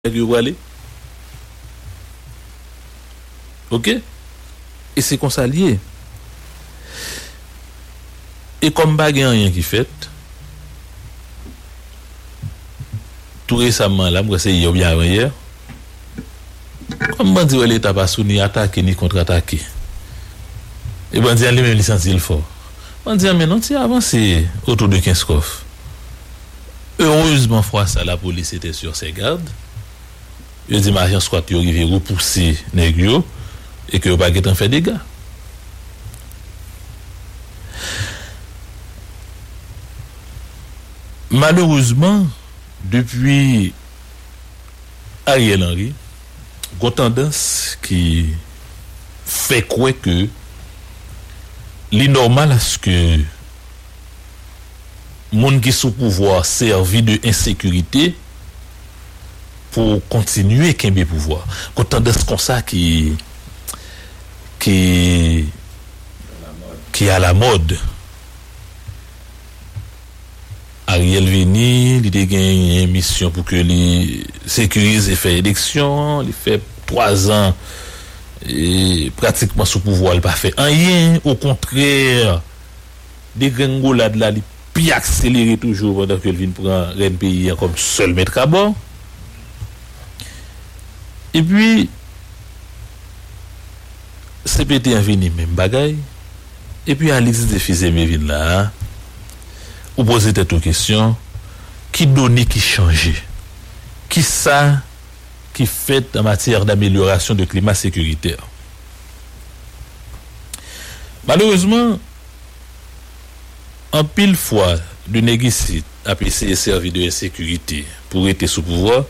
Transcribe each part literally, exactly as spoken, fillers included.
aller. OK? Et c'est qu'on s'allie. Et comme pas rien qui fait, tout récemment là, moi c'est hier bien hier. Comme bandi l'État pas sous ni attaquer ni contre-attaquer. Et bandi a lui-même licencié le fort. Bandi a maintenant tu avancé autour de quinze coffres. Heureusement fois ça la police était sur ses gardes. Il dit marchand squat yo arrivé repousser nèg yo et que pas qu'en fait dégâts. Malheureusement, depuis Ariel Henry, il y a une tendance qui fait quoi que l'inormal à ce que les gens qui sont au pouvoir servent de insécurité pour continuer à le pouvoir. Il y a une tendance comme ça qui qui qui est à la mode. Ariel Veni, il a gagné une mission pour que les sécurise et fait élection, il fait trois ans et pratiquement sous pouvoir, il pas fait rien, au contraire, des gringolades là, il puis accéléré toujours pendant que il vient prendre le pays comme seul maître à bord. Et puis C P T a venu même bagaille. Et puis Alexis Desfizé me vient là. Ou poser cette question, qui donne, qui change, qui ça qui fait en matière d'amélioration du climat sécuritaire. Malheureusement, en pile fois de négocier à essayer servir de insécurité pour être sous pouvoir,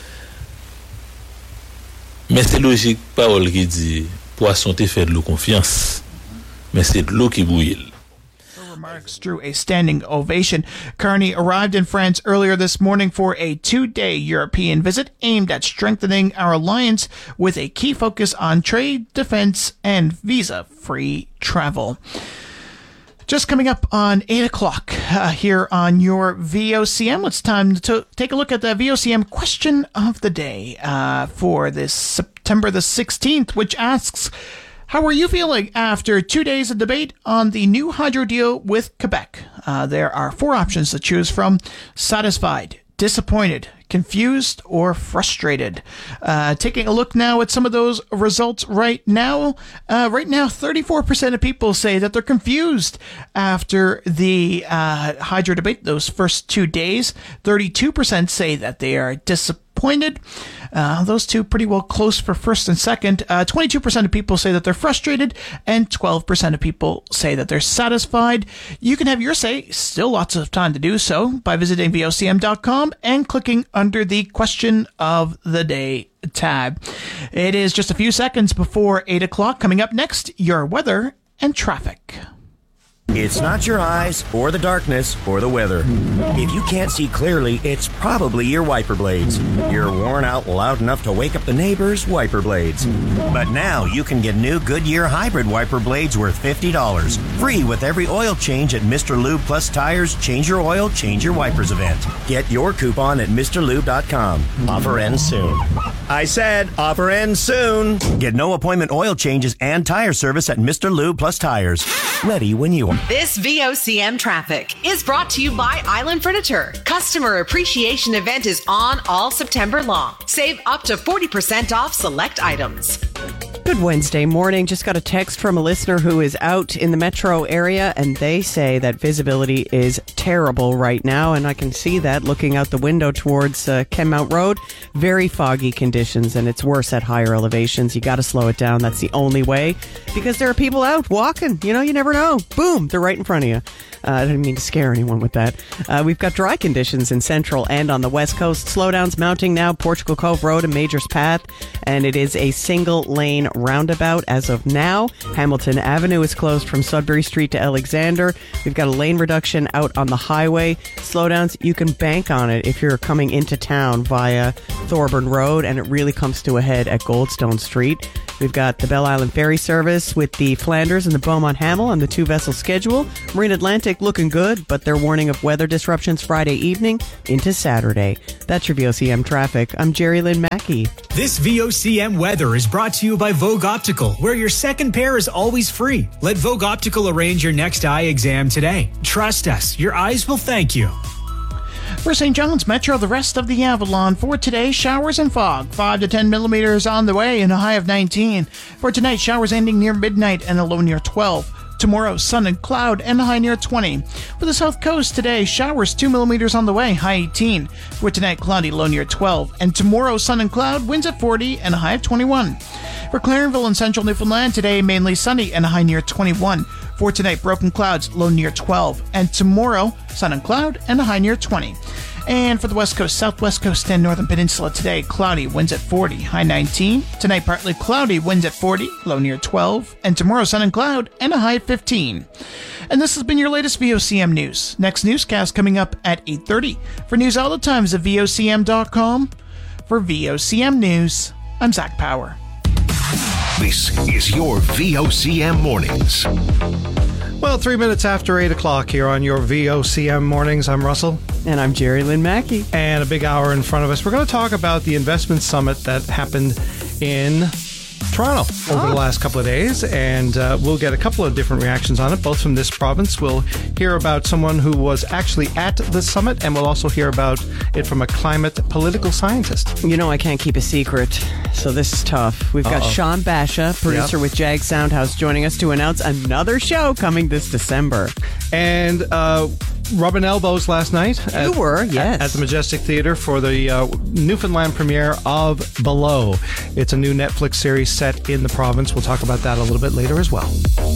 mais c'est logique, parole qui dit poisson te fait de l'eau confiance, mais c'est de l'eau qui bouille. Remarks drew a standing ovation. Carney arrived in France earlier this morning for a two-day European visit aimed at strengthening our alliance with a key focus on trade, defense, and visa-free travel. Just coming up on eight o'clock uh, here on your V O C M. It's time to take a look at the V O C M question of the day uh, for this September the sixteenth, which asks, how are you feeling after two days of debate on the new hydro deal with Quebec? Uh, there are four options to choose from: satisfied, disappointed, confused, or frustrated. Uh, taking a look now at some of those results right now. Uh, right now, thirty-four percent of people say that they're confused after the uh, hydro debate, those first two days. thirty-two percent say that they are disappointed. Uh, those two pretty well close for first and second. Uh, twenty-two percent of people say that they're frustrated, and twelve percent of people say that they're satisfied. You can have your say, still lots of time to do so, by visiting V O C M dot com and clicking under the question of the day tab. It is just a few seconds before eight o'clock. Coming up next, your weather and traffic. It's not your eyes, or the darkness, or the weather. If you can't see clearly, it's probably your wiper blades. You're worn out loud enough to wake up the neighbors' wiper blades. But now you can get new Goodyear hybrid wiper blades worth fifty dollars. Free with every oil change at Mister Lube Plus Tires Change Your Oil, Change Your Wipers event. Get your coupon at Mister Lube dot com. Offer ends soon. I said offer ends soon. Get no appointment oil changes and tire service at Mister Lube Plus Tires. Ready when you are. This V O C M traffic is brought to you by Island Furniture. Customer Appreciation Event is on all September long. Save up to forty percent off select items. Good Wednesday morning. Just got a text from a listener who is out in the metro area, and they say that visibility is terrible right now, and I can see that looking out the window towards uh, Kenmount Road. Very foggy conditions, and it's worse at higher elevations. You got to slow it down. That's the only way, because there are people out walking. You know, you never know. Boom, they're right in front of you. Uh, I didn't mean to scare anyone with that. Uh, we've got dry conditions in Central and on the West Coast. Slowdowns mounting now, Portugal Cove Road and Majors Path, and it is a single-lane roundabout as of now. Hamilton Avenue is closed from Sudbury Street to Alexander. We've got a lane reduction out on the highway. Slowdowns, you can bank on it if you're coming into town via Thorburn Road, and it really comes to a head at Goldstone Street. We've got the Belle Island Ferry service with the Flanders and the Beaumont Hamel on the two-vessel schedule. Marine Atlantic looking good, but they're warning of weather disruptions Friday evening into Saturday. That's your V O C M traffic. I'm Jerry Lynn Mackey. This V O C M weather is brought to you by Vogue Optical, where your second pair is always free. Let Vogue Optical arrange your next eye exam today. Trust us, your eyes will thank you. For Saint John's Metro, the rest of the Avalon. For today, showers and fog. five to ten millimeters on the way and a high of nineteen. For tonight, showers ending near midnight and a low near twelve. Tomorrow, sun and cloud and a high near twenty. For the south coast today, showers two millimeters on the way, high eighteen. For tonight, cloudy, low near twelve. And tomorrow, sun and cloud, winds at forty and a high of twenty-one. For Clarenville and central Newfoundland today, mainly sunny and a high near twenty-one. For tonight, broken clouds, low near twelve. And tomorrow, sun and cloud and a high near twenty. And for the west coast, southwest coast, and northern peninsula today, cloudy, winds at forty, high nineteen. Tonight, partly cloudy, winds at forty, low near twelve. And tomorrow, sun and cloud and a high of fifteen. And this has been your latest V O C M news. Next newscast coming up at eight thirty. For news all the times at V O C M dot com. For V O C M News, I'm Zach Power. This is your V O C M Mornings. Well, three minutes after eight o'clock here on your V O C M Mornings. I'm Russell. And I'm Jerry Lynn Mackey. And a big hour in front of us. We're going to talk about the investment summit that happened in Toronto over oh. the last couple of days, and uh, we'll get a couple of different reactions on it, both from this province. We'll hear about someone who was actually at the summit, and we'll also hear about it from a climate political scientist. You know I can't keep a secret, so this is tough. We've got Uh-oh. Sean Basha, producer yep. with Jag Soundhouse, joining us to announce another show coming this December. And uh, rubbing elbows last night. You at, were, yes. At, at the Majestic Theatre for the uh, Newfoundland premiere of Below. It's a new Netflix series set in the province. We'll talk about that a little bit later as well.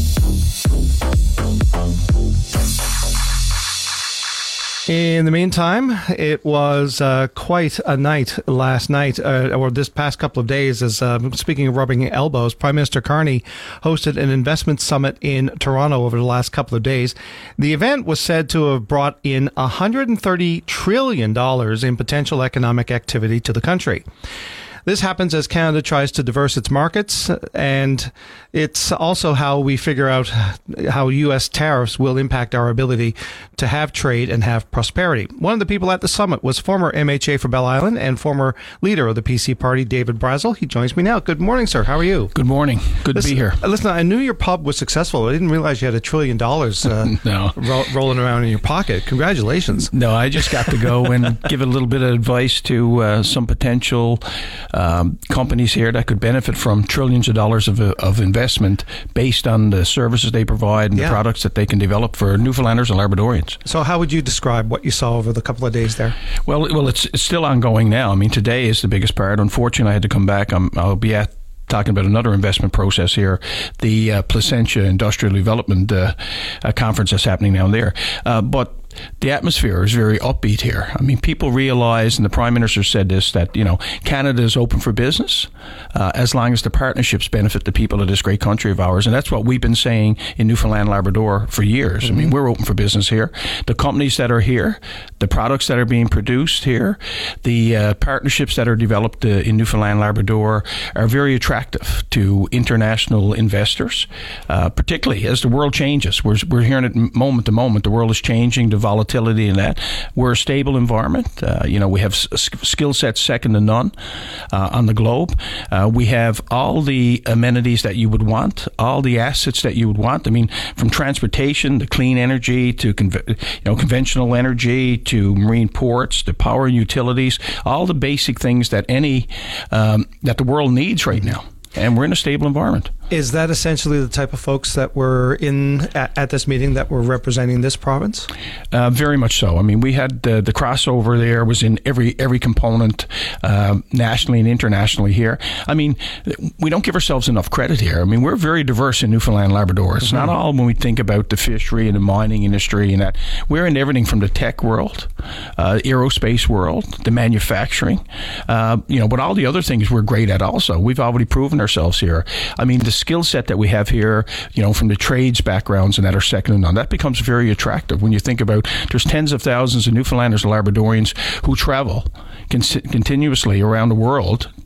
In the meantime, it was uh, quite a night last night, uh, or this past couple of days, as uh, speaking of rubbing elbows, Prime Minister Carney hosted an investment summit in Toronto over the last couple of days. The event was said to have brought in one hundred thirty trillion dollars in potential economic activity to the country. This happens as Canada tries to diverse its markets, and it's also how we figure out how U S tariffs will impact our ability to have trade and have prosperity. One of the people at the summit was former M H A for Belle Island and former leader of the P C party, David Brazel. He joins me now. Good morning, sir. How are you? Good morning. Good listen, to be here. Listen, I knew your pub was successful. I didn't realize you had a trillion dollars uh, no. ro- rolling around in your pocket. Congratulations. No, I just got to go and give a little bit of advice to uh, some potential Um, companies here that could benefit from trillions of dollars of, of investment based on the services they provide and yeah. the products that they can develop for Newfoundlanders and Labradorians. So how would you describe what you saw over the couple of days there? Well, well, it's, it's still ongoing now. I mean, today is the biggest part. Unfortunately, I had to come back. I'm, I'll be at talking about another investment process here, the uh, Placentia Industrial Development uh, uh, Conference that's happening down there. Uh, but the atmosphere is very upbeat here. I mean, people realize, and the Prime Minister said this, that, you know, Canada is open for business uh, as long as the partnerships benefit the people of this great country of ours. And that's what we've been saying in Newfoundland, Labrador for years. Mm-hmm. I mean, we're open for business here. The companies that are here, the products that are being produced here, the uh, partnerships that are developed uh, in Newfoundland, Labrador are very attractive to international investors, uh, particularly as the world changes. We're, we're hearing it moment to moment. The world is changing. The volatility in that. We're a stable environment. Uh, you know, we have s- skill sets second to none uh, on the globe. Uh, we have all the amenities that you would want, all the assets that you would want. I mean, from transportation to clean energy to conve- you know conventional energy to marine ports to power and utilities, all the basic things that any um, that the world needs right now. And we're in a stable environment. Is that essentially the type of folks that were in at, at this meeting that were representing this province? Uh, very much so. I mean, we had the, the crossover there was in every every component, uh, nationally and internationally here. I mean, we don't give ourselves enough credit here. I mean, we're very diverse in Newfoundland and Labrador. It's mm-hmm. not all when we think about the fishery and the mining industry and that. We're in everything from the tech world, uh, aerospace world, the manufacturing, uh, you know, but all the other things we're great at also. We've already proven ourselves here. I mean, the skill set that we have here, you know, from the trades backgrounds and that are second to none, that becomes very attractive when you think about there's tens of thousands of Newfoundlanders and Labradorians who travel con- continuously around the world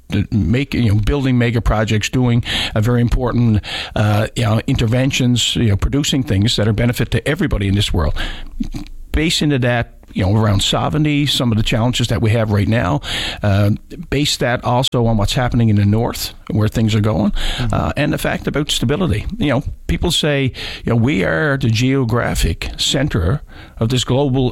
make you know building mega projects, doing a very important uh, you know interventions, you know producing things that are benefit to everybody in this world. Based into that, you know, around sovereignty, some of the challenges that we have right now, uh, base that also on what's happening in the north, where things are going, mm-hmm. uh, and the fact about stability. You know, people say, you know, we are the geographic center of this global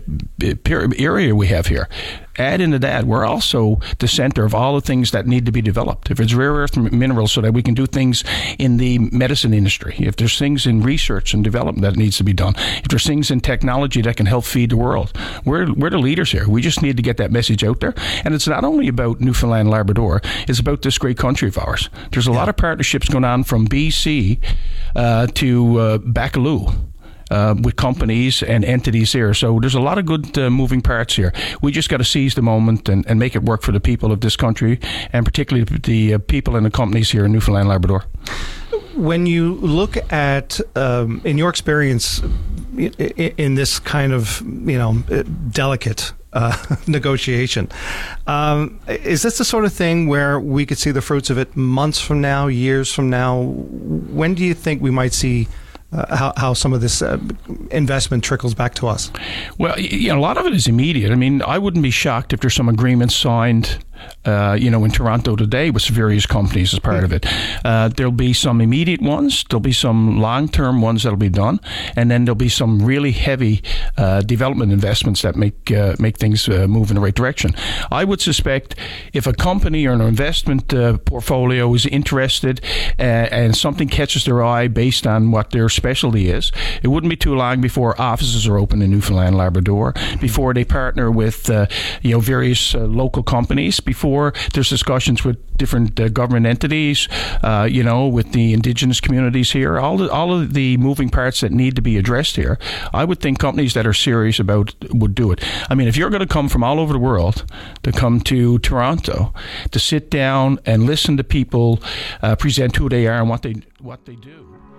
area we have here. Add into that, we're also the center of all the things that need to be developed. If it's rare earth minerals, so that we can do things in the medicine industry. If there's things in research and development that needs to be done. If there's things in technology that can help feed the world. We're, we're the leaders here. We just need to get that message out there. And it's not only about Newfoundland and Labrador, it's about this great country of ours. There's a yeah. lot of partnerships going on from B C uh, to uh, Baccalieu. Uh, with companies and entities here. So there's a lot of good uh, moving parts here. We just got to seize the moment and, and make it work for the people of this country, and particularly the uh, people and the companies here in Newfoundland and Labrador. When you look at, um, in your experience, in, in this kind of, you know, delicate uh, negotiation, um, is this the sort of thing where we could see the fruits of it months from now, years from now? When do you think we might see Uh, how, how some of this uh, investment trickles back to us? Well, you know, a lot of it is immediate. I mean, I wouldn't be shocked if there's some agreements signed, uh, you know, in Toronto today with various companies as part mm. of it. Uh, there'll be some immediate ones. There'll be some long-term ones that'll be done, and then there'll be some really heavy uh, development investments that make uh, make things uh, move in the right direction. I would suspect if a company or an investment uh, portfolio is interested uh, and something catches their eye based on what their specialty is, it wouldn't be too long before offices are open in Newfoundland and Labrador, before they partner with uh, you know various uh, local companies, before there's discussions with different uh, government entities, uh, you know, with the indigenous communities here, all the, all of the moving parts that need to be addressed here. I would think companies that are serious about would do it. I mean, if you're going to come from all over the world to come to Toronto to sit down and listen to people uh, present who they are and what they what they do,